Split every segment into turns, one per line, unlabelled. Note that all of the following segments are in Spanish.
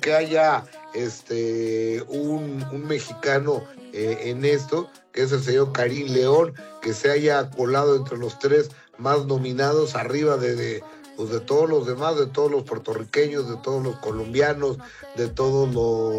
que haya un mexicano en esto, que es el señor Karim León, que se haya colado entre los 3 más nominados, arriba de todos los demás, de todos los puertorriqueños, de todos los colombianos, de todos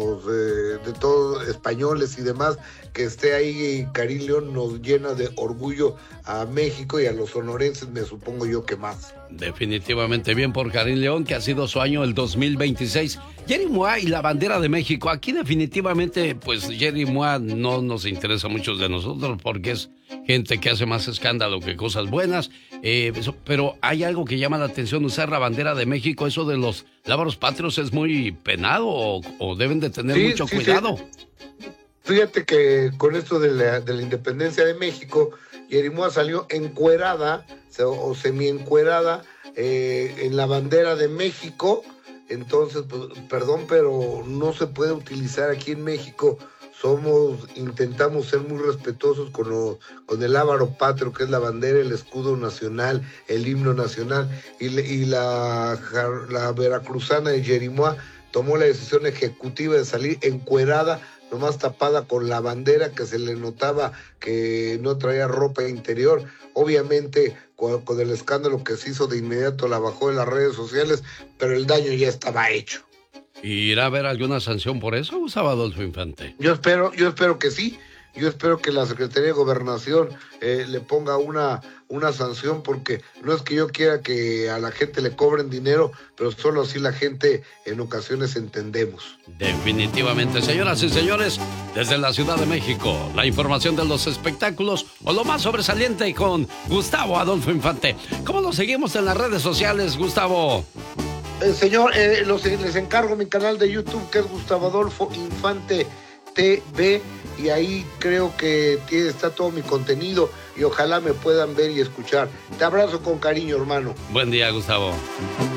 españoles y demás. Que esté ahí Karim León nos llena de orgullo a México y a los sonorenses, me supongo yo que más.
Definitivamente bien por Karim León, que ha sido su año el 2026. Jerry Mois y la bandera de México. Aquí definitivamente, pues Jerry Mois no nos interesa a muchos de nosotros porque es gente que hace más escándalo que cosas buenas. Pero hay algo que llama la atención, usar la bandera de México. Eso de los lábaros patrios es muy penado o deben de tener mucho cuidado. Sí.
Fíjate que con esto de la independencia de México, Jerry Mois salió encuerada o semi-encuerada en la bandera de México. Entonces, pues, perdón, pero no se puede utilizar aquí en México. Intentamos ser muy respetuosos con el lábaro patrio, que es la bandera, el escudo nacional, el himno nacional. Y la veracruzana de Jerry Mois tomó la decisión ejecutiva de salir encuerada, nomás tapada con la bandera, que se le notaba que no traía ropa interior. Obviamente, con el escándalo que se hizo, de inmediato la bajó de las redes sociales, pero el daño ya estaba hecho.
¿Irá a haber alguna sanción por eso, Gustavo Adolfo Infante?
Yo espero que sí. Yo espero que la Secretaría de Gobernación le ponga una sanción, porque no es que yo quiera que a la gente le cobren dinero, pero solo así la gente en ocasiones entendemos.
Definitivamente. Señoras y señores, desde la Ciudad de México, la información de los espectáculos o lo más sobresaliente con Gustavo Adolfo Infante. ¿Cómo lo seguimos en las redes sociales, Gustavo?
Señor, les encargo mi canal de YouTube, que es Gustavo Adolfo Infante TV, y ahí creo que está todo mi contenido y ojalá me puedan ver y escuchar. Te abrazo con cariño, hermano.
Buen día, Gustavo.